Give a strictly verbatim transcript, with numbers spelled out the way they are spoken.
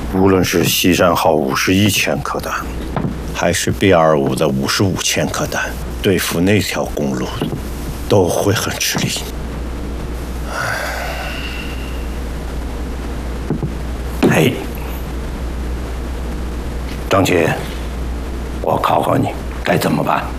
无论是西山号五十一千颗弹，还是 B 二五的五十五千颗弹，对付那条公路都会很吃力。嘿，张杰，我考考你，该怎么办？